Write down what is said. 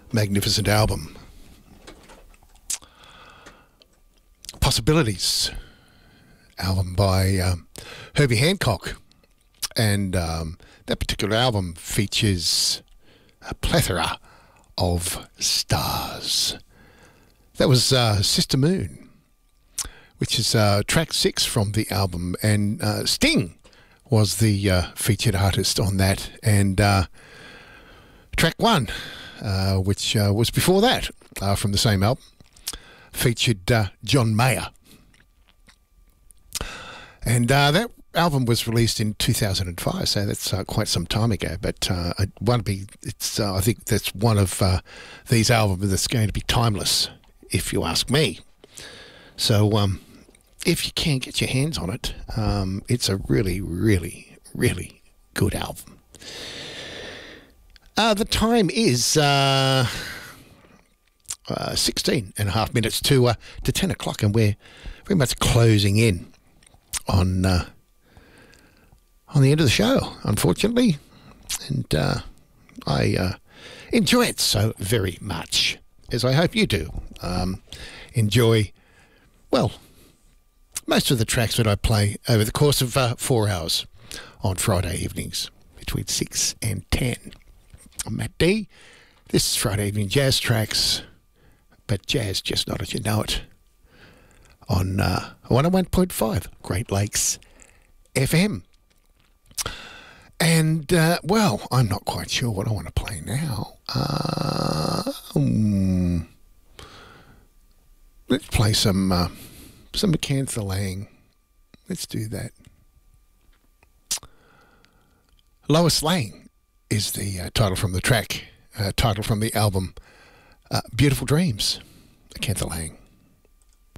magnificent album. Possibilities album by Herbie Hancock, and that particular album features a plethora of stars. That was Sister Moon, which is track 6 from the album, and Sting was the featured artist on that, and track 1, which was before that, from the same album, featured John Mayer. And that album was released in 2005, so that's quite some time ago. But I think that's one of these albums that's going to be timeless, if you ask me. So if you can get your hands on it, it's a really, really, really good album. The time is 16 and a half minutes to 10 o'clock, and we're very much closing in on the end of the show, unfortunately, and I enjoy it so very much, as I hope you do. Enjoy, well, most of the tracks that I play over the course of 4 hours on Friday evenings between 6 and 10. I'm Matt D. This is Friday Evening Jazz Tracks, but jazz just not as you know it, on 101.5 Great Lakes FM. And, well, I'm not quite sure what I want to play now. Let's play some McCantha Lang. Let's do that. Lois Lane is the title from the track, title from the album, Beautiful Dreams, McCantha Lang.